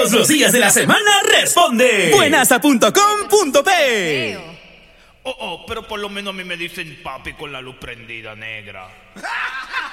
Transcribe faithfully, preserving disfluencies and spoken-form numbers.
Todos los días de la semana responde buenasa punto com punto pe. Oh, oh, pero por lo menos a mí me dicen papi con la luz prendida, negra.